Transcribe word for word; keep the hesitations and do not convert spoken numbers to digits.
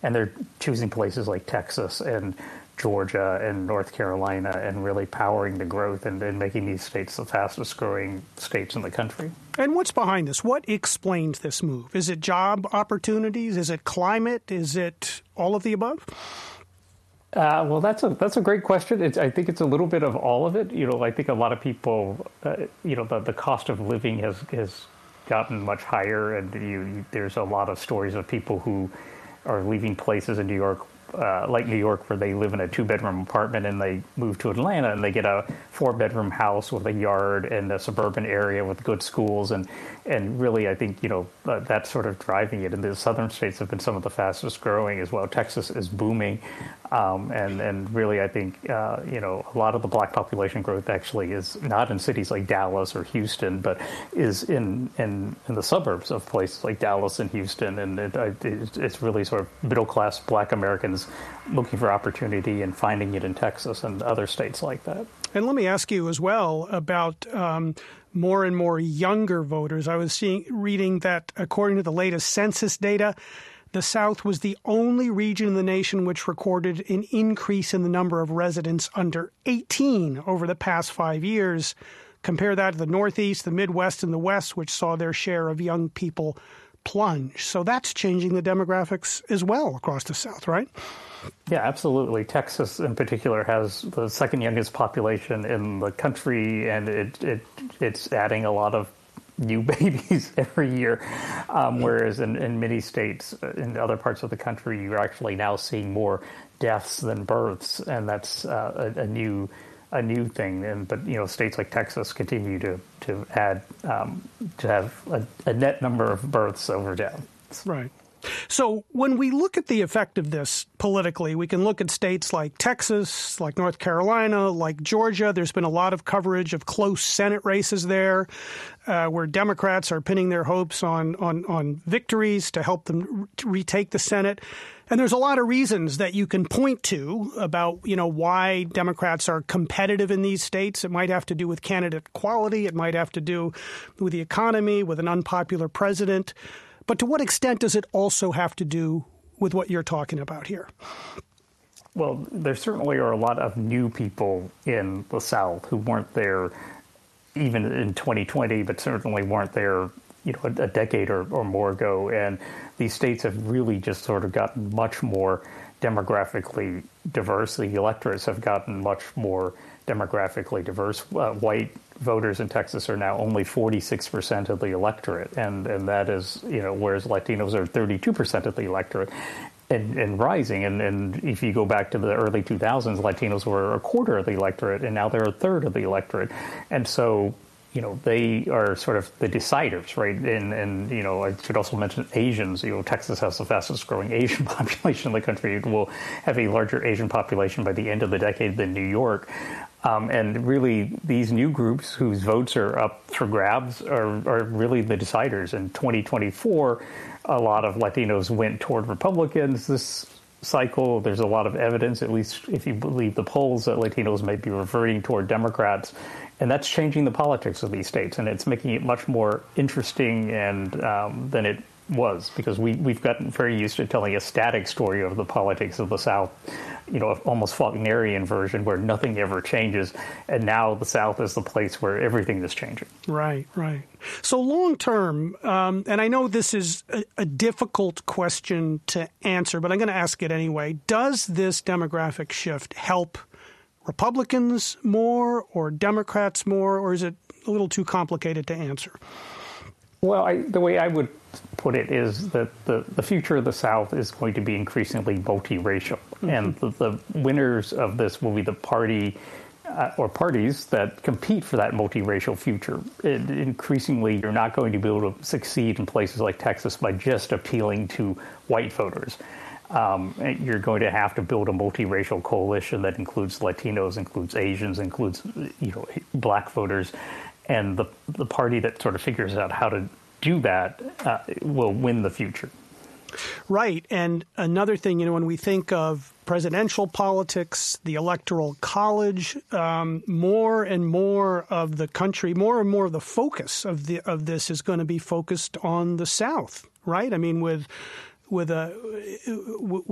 and they're choosing places like Texas and Georgia and North Carolina and really powering the growth and, and making these states the fastest growing states in the country. And what's behind this? What explains this move? Is it job opportunities? Is it climate? Is it all of the above? Uh, well, that's a that's a great question. It's, I think it's a little bit of all of it. You know, I think a lot of people, uh, you know, the, the cost of living has has gotten much higher, and you, you, there's a lot of stories of people who are leaving places in New York, uh, like New York, where they live in a two-bedroom apartment and they move to Atlanta and they get a four-bedroom house with a yard in a suburban area with good schools. And, and really, I think, you know, uh, that's sort of driving it. And the southern states have been some of the fastest growing as well. Texas is booming. Um, and, and really, I think, uh, you know, a lot of the black population growth actually is not in cities like Dallas or Houston, but is in in, in the suburbs of places like Dallas and Houston. And it, it, it's really sort of middle-class black Americans looking for opportunity and finding it in Texas and other states like that. And let me ask you as well about um, more and more younger voters. I was seeing reading that according to the latest census data, the South was the only region in the nation which recorded an increase in the number of residents under eighteen over the past five years. Compare that to the Northeast, the Midwest, and the West, which saw their share of young people plunge. So that's changing the demographics as well across the South, right? Yeah, absolutely. Texas in particular has the second youngest population in the country, and it, it it's adding a lot of new babies every year, um, whereas in, in many states, in other parts of the country, you're actually now seeing more deaths than births, and that's uh, a, a new a new thing. And but you know, states like Texas continue to to add um, to have a, a net number of births over deaths. Right. So when we look at the effect of this politically, we can look at states like Texas, like North Carolina, like Georgia. There's been a lot of coverage of close Senate races there, uh, where Democrats are pinning their hopes on, on, on victories to help them re- retake the Senate. And there's a lot of reasons that you can point to about, you know, why Democrats are competitive in these states. It might have to do with candidate quality. It might have to do with the economy, with an unpopular president. But to what extent does it also have to do with what you're talking about here? Well, there certainly are a lot of new people in the South who weren't there even in twenty twenty, but certainly weren't there, you know, a, a decade or, or more ago. And these states have really just sort of gotten much more demographically diverse. The electorates have gotten much more demographically diverse. Uh, white voters in Texas are now only forty-six percent of the electorate, and, and that is, you know, whereas Latinos are thirty-two percent of the electorate and, and rising. And, and if you go back to the early two thousands, Latinos were a quarter of the electorate, and now they're a third of the electorate. And so, you know, they are sort of the deciders, right? And, and, you know, I should also mention Asians. You know, Texas has the fastest growing Asian population in the country. It will have a larger Asian population by the end of the decade than New York. Um, and really, these new groups whose votes are up for grabs are, are really the deciders. In twenty twenty-four, a lot of Latinos went toward Republicans this cycle. There's a lot of evidence, at least if you believe the polls, that Latinos might be reverting toward Democrats. And that's changing the politics of these states, and it's making it much more interesting and um, than it was, because we, we've gotten very used to telling a static story of the politics of the South, you know, almost Faulknerian version where nothing ever changes. And now the South is the place where everything is changing. Right, right. So long term, um, and I know this is a, a difficult question to answer, but I'm going to ask it anyway. Does this demographic shift help Republicans more or Democrats more, or is it a little too complicated to answer? Well, I, the way I would put it is that the, the future of the South is going to be increasingly multiracial. Mm-hmm. And the, the winners of this will be the party uh, or parties that compete for that multiracial future. It, increasingly, you're not going to be able to succeed in places like Texas by just appealing to white voters. Um, you're going to have to build a multiracial coalition that includes Latinos, includes Asians, includes, you know, black voters. And the the party that sort of figures out how to do that uh, will win the future. Right. And another thing, you know, when we think of presidential politics, the Electoral College, um, more and more of the country, more and more of the focus of the of this is going to be focused on the South. Right. I mean, with with a